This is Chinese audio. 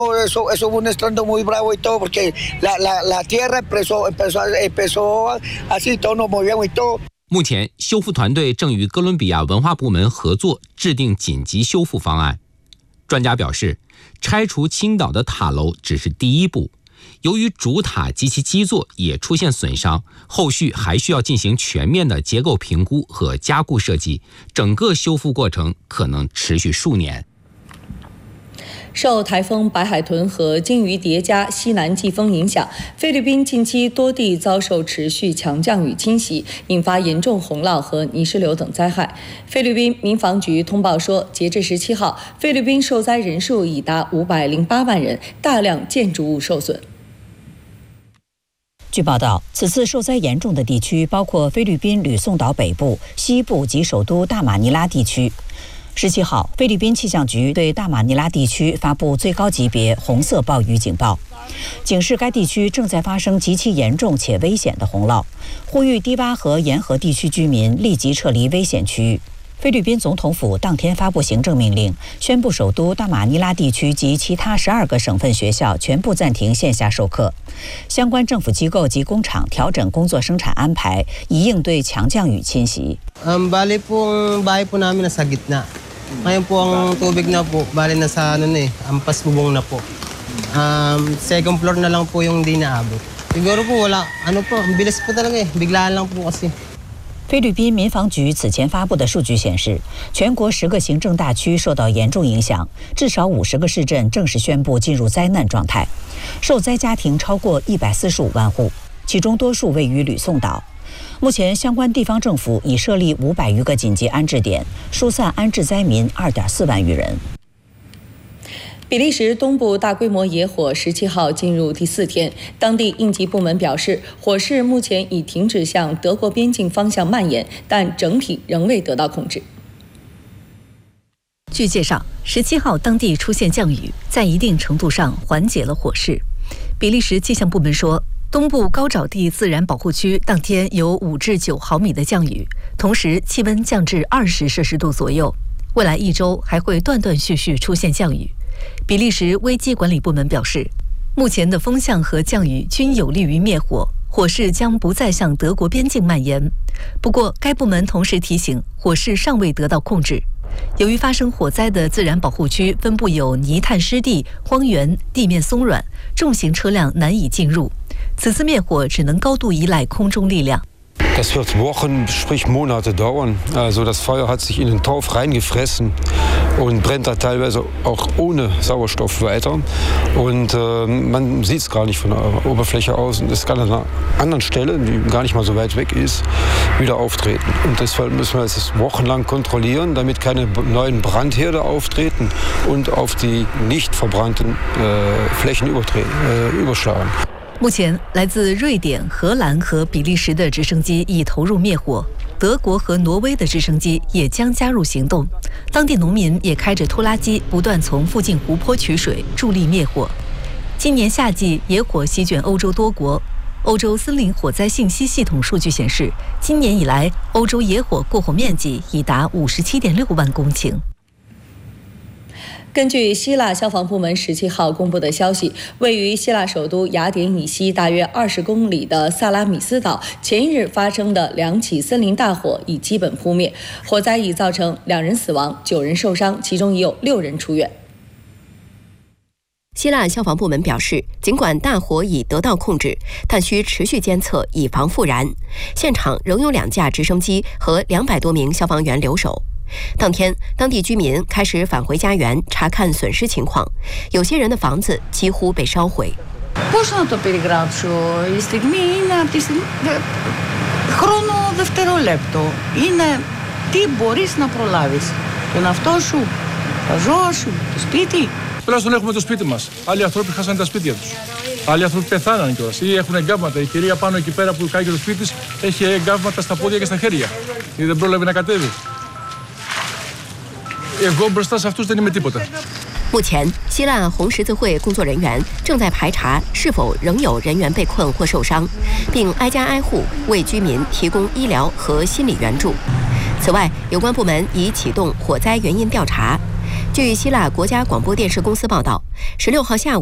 Eso fue un estruendo muy bravo y todo, porque la tierra empezó así, todos nos movíamos y todo。 目前，修复团队正与哥伦比亚文化部门合作，制定紧急修复方案。专家表示，拆除倾倒的塔楼只是第一步，由于主塔及其基座也出现损伤，后续还需要进行全面的结构评估和加固设计，整个修复过程可能持续数年。 受台风白海豚和鲸鱼叠加西南季风影响，菲律宾近期多地遭受持续强降雨侵袭，引发严重洪涝和泥石流等灾害。菲律宾民防局通报说，截至17号，菲律宾受灾人数已达508万人，大量建筑物受损。 据报道，此次受灾严重的地区包括菲律宾吕宋岛北部、西部及首都大马尼拉地区。17号，菲律宾气象局对大马尼拉地区发布最高级别红色暴雨警报，警示该地区正在发生极其严重且危险的洪涝，呼吁低洼和沿河地区居民立即撤离危险区域。菲律宾总统府当天发布行政命令，宣布首都大马尼拉地区及其他12个省份学校全部暂停线下授课，相关政府机构及工厂调整工作生产安排，以应对强降雨侵袭。 Bali pong bahay po namin nasa gitna. Ngayon po ang tubig na po, bali nasa ampas bubong na po. Second floor na lang po yung di naabot. Siguro po wala, po, ang bilis po talaga biglaan lang po kasi。 菲律宾民防局此前发布的数据显示，全国10个行政大区受到严重影响，至少50个市镇正式宣布进入灾难状态，受灾家庭超过145万户，其中多数位于吕宋岛。目前，相关地方政府已设立500余个紧急安置点，疏散安置灾民2.4万余人。 比利时东部大规模野火17号进入第4天，当地应急部门表示，火势目前已停止向德国边境方向蔓延，但整体仍未得到控制。 据介绍，17号当地出现降雨，在一定程度上缓解了火势。比利时气象部门说，东部高沼地自然保护区当天有5至9毫米的降雨，同时气温降至20摄氏度左右。未来1周还会断断续续出现降雨。比利时危机管理部门表示，目前的风向和降雨均有利于灭火，火势将不再向德国边境蔓延。不过，该部门同时提醒，火势尚未得到控制。由于发生火灾的自然保护区分布有泥炭湿地、荒原，地面松软，重型车辆难以进入。此次灭火只能高度依赖空中力量。 Das wird Wochen, sprich Monate dauern. Also das Feuer hat sich in den Torf reingefressen und brennt da teilweise auch ohne Sauerstoff weiter. Und man sieht es gar nicht von der Oberfläche aus. Und es kann an einer anderen Stelle, die gar nicht mal so weit weg ist, wieder auftreten. Und deshalb müssen wir es wochenlang kontrollieren, damit keine neuen Brandherde auftreten und auf die nicht verbrannten Flächen überschlagen。 目前，来自瑞典、荷兰和比利时的直升机已投入灭火，德国和挪威的直升机也将加入行动。当地农民也开着拖拉机，不断从附近湖泊取水，助力灭火。今年夏季野火席卷欧洲多国，欧洲森林火灾信息系统数据显示，今年以来，欧洲野火过火面积已达57.6万公顷。 根据希腊消防部门17号公布的消息，位于希腊首都雅典以西大约20公里的萨拉米斯岛，前一日发生的2起森林大火已基本扑灭，火灾已造成2人死亡、9人受伤，其中已有6人出院。 希腊消防部门表示，尽管大火已得到控制，但需持续监测，以防复燃。现场仍有2架直升机和200多名消防员留守。当天，当地居民开始返回家园查看损失情况，有些人的房子几乎被烧毁。 Πώς να το περιγράψω, η στιγμή είναι από τη στιγμή χρόνο δευτερόλεπτο. Είναι τι μπορείς να προλάβεις, τον εαυτό σου, τα ζώα σου, το σπίτι. Τουλάχιστον έχουμε το σπίτι μας. Άλλοι άνθρωποι χάσανε τα σπίτια τους. Άλλοι άνθρωποι πεθάνανε κιόλας ή έχουν εγκάβματα. Η κυρία πάνω εκεί πέρα που κάγει το σπίτι της έχει εγκάβματα στα πόδια και στα χέρια. Γιατί δεν πρόλαβε να κατέβει. Εγώ μπροστά σε αυτούς δεν είμαι τίποτα。 目前，希腊红十字会工作人员正在排查是否仍有人员被困或受伤，并挨家挨户为居民提供医疗和心理援助。此外，有关部门已启动火灾原因调查。 据希腊国家广播电视公司报道，16号下午。